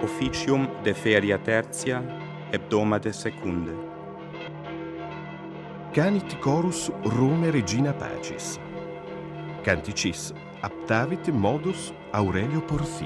officium de feria tertia, hebdomade secunde. Canit chorus Rome Regina Pacis. Canticis aptavit modus Aurelio Porphyrio.